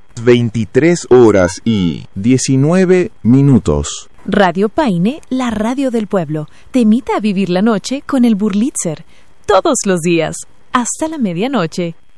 23:19. Radio Paine, la radio del pueblo, te invita a vivir la noche con el Burlitzer. Todos los días, hasta la medianoche.